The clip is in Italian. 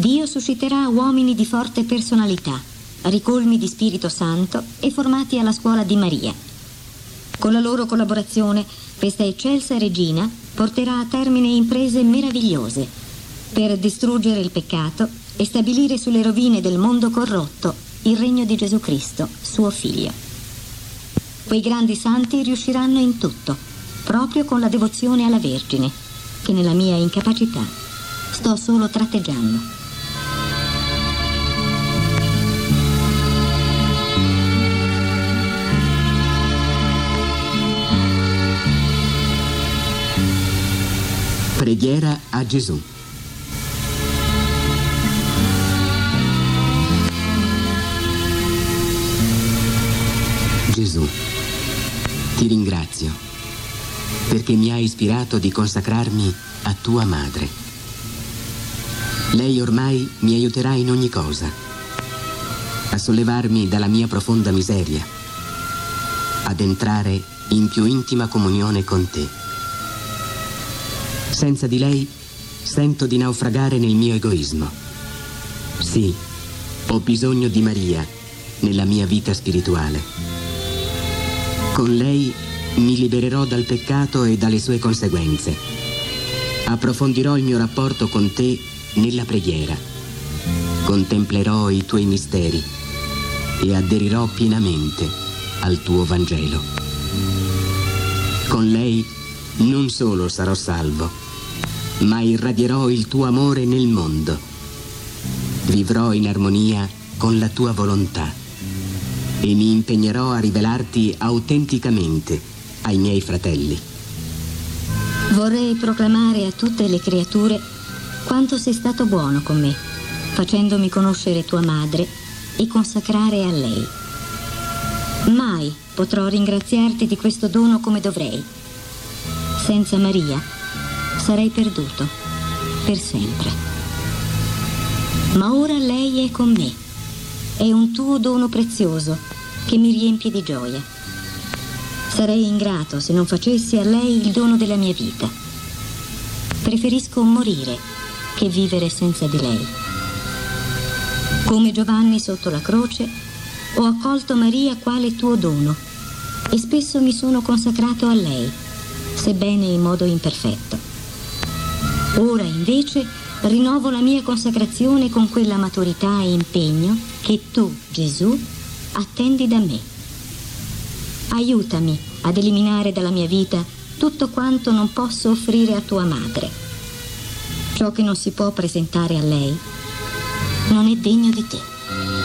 Dio susciterà uomini di forte personalità, ricolmi di Spirito Santo e formati alla scuola di Maria. Con la loro collaborazione, questa eccelsa regina porterà a termine imprese meravigliose per distruggere il peccato e stabilire sulle rovine del mondo corrotto il regno di Gesù Cristo, suo figlio. Quei grandi santi riusciranno in tutto, proprio con la devozione alla Vergine, che nella mia incapacità sto solo tratteggiando. Preghiera a Gesù. Gesù, ti ringrazio perché mi hai ispirato di consacrarmi a tua madre. Lei ormai mi aiuterà in ogni cosa, a sollevarmi dalla mia profonda miseria, ad entrare in più intima comunione con te. Senza di lei sento di naufragare nel mio egoismo. Sì, ho bisogno di Maria nella mia vita spirituale. Con lei mi libererò dal peccato e dalle sue conseguenze. Approfondirò il mio rapporto con te nella preghiera. Contemplerò i tuoi misteri e aderirò pienamente al tuo Vangelo. Con lei non solo sarò salvo, ma irradierò il tuo amore nel mondo. Vivrò in armonia con la tua volontà e mi impegnerò a rivelarti autenticamente ai miei fratelli. Vorrei proclamare a tutte le creature quanto sei stato buono con me, facendomi conoscere tua madre e consacrare a lei. Mai potrò ringraziarti di questo dono come dovrei. Senza Maria sarei perduto per sempre. Ma ora lei è con me. È un tuo dono prezioso che mi riempie di gioia. Sarei ingrato se non facessi a lei il dono della mia vita. Preferisco morire che vivere senza di lei. Come Giovanni sotto la croce, ho accolto Maria quale tuo dono e spesso mi sono consacrato a lei, sebbene in modo imperfetto. Ora invece rinnovo la mia consacrazione con quella maturità e impegno che tu, Gesù, attendi da me. Aiutami ad eliminare dalla mia vita tutto quanto non posso offrire a tua madre. Ciò che non si può presentare a lei non è degno di te.